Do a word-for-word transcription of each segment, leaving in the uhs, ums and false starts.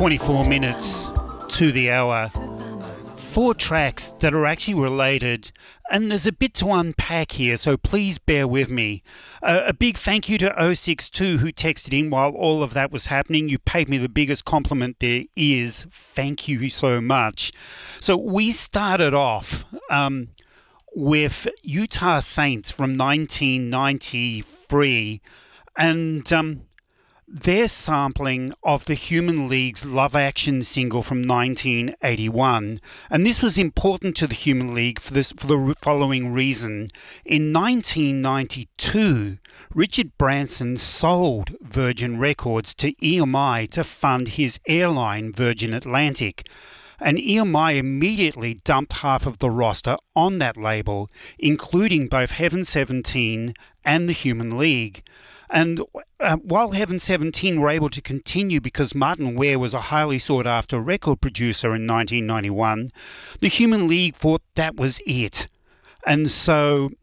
twenty-four minutes to the hour. Four tracks that are actually related, and there's a bit to unpack here, so please bear with me. Uh, a big thank you to oh six two who texted in while all of that was happening. You paid me the biggest compliment there is. Thank you so much. So we started off um, with Utah Saints from nineteen ninety-three, and um, their sampling of the Human League's Love Action single from nineteen eighty-one. And this was important to the Human League for, this, for the following reason. In nineteen ninety-two, Richard Branson sold Virgin Records to E M I to fund his airline, Virgin Atlantic. And E M I immediately dumped half of the roster on that label, including both Heaven seventeen and the Human League. And uh, while Heaven seventeen were able to continue because Martin Ware was a highly sought-after record producer in nineteen ninety-one, the Human League thought that was it. And so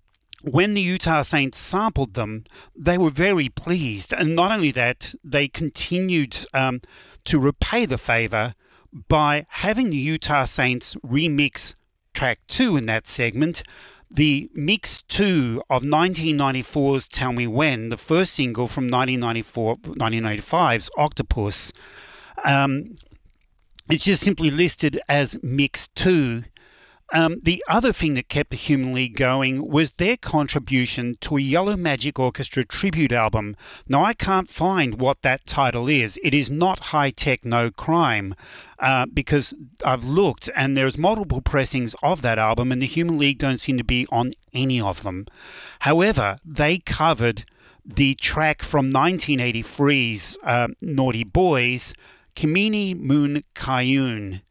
when the Utah Saints sampled them, they were very pleased. And not only that, they continued um, to repay the favour by having the Utah Saints remix track two in that segment, the mix two of nineteen ninety-four's Tell Me When, the first single from nineteen ninety-four, nineteen ninety-five's Octopus. Um, it's just simply listed as mix two. Um, the other thing that kept the Human League going was their contribution to a Yellow Magic Orchestra tribute album. Now, I can't find what that title is. It is not High Tech, No Crime, uh, because I've looked and there's multiple pressings of that album and the Human League don't seem to be on any of them. However, they covered the track from nineteen eighty-three's uh, Naughty Boys, Kimini Moon Kayun.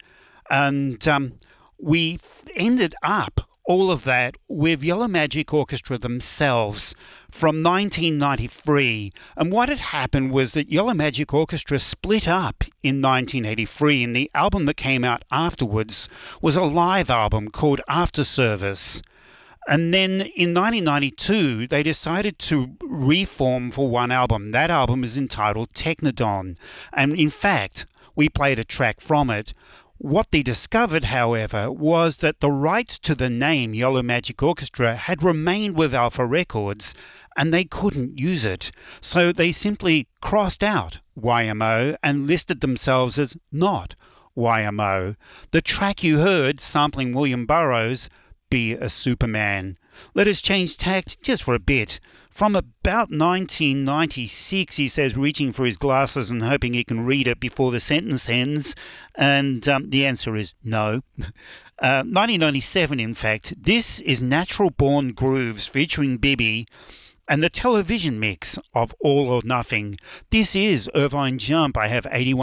And um, we ended up all of that with Yellow Magic Orchestra themselves from nineteen ninety-three. And what had happened was that Yellow Magic Orchestra split up in nineteen eighty-three, and the album that came out afterwards was a live album called After Service. And then in nineteen ninety-two, they decided to reform for one album. That album is entitled Technodon. And in fact, we played a track from it. What they discovered, however, was that the rights to the name Yellow Magic Orchestra had remained with Alpha Records, and they couldn't use it. So they simply crossed out Y M O and listed themselves as not Y M O. The track you heard, sampling William Burroughs, Be a Superman. Let us change tact just for a bit. From about nineteen ninety-six, he says, reaching for his glasses and hoping he can read it before the sentence ends. And um, the answer is no. Uh, nineteen ninety-seven, in fact. This is Natural Born Grooves featuring Bibi and the television mix of All or Nothing. This is Irvine Jump. I have eighty-one